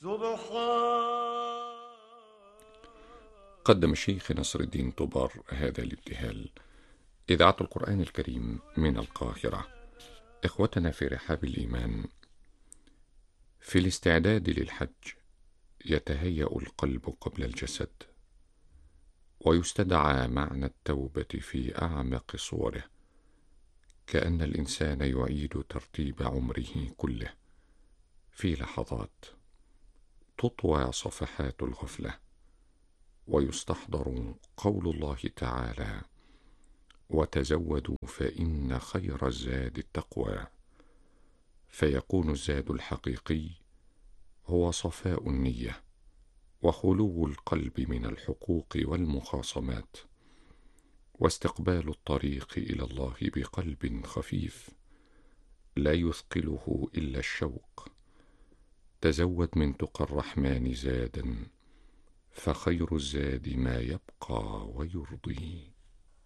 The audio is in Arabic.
سبحان. قدم الشيخ نصر الدين طبار هذا الابتهال. إذاعة القرآن الكريم من القاهرة. إخوتنا في رحاب الإيمان، في الاستعداد للحج يتهيأ القلب قبل الجسد، ويستدعى معنى التوبة في أعمق صوره، كأن الإنسان يعيد ترتيب عمره كله في لحظات تطوى صفحات الغفلة، ويستحضر قول الله تعالى: وتزودوا فإن خير الزاد التقوى. فيكون الزاد الحقيقي هو صفاء النية وخلو القلب من الحقوق والمخاصمات، واستقبال الطريق إلى الله بقلب خفيف لا يثقله إلا الشوق. تزود من تقى الرحمن زادا، فخير الزاد ما يبقى ويرضي.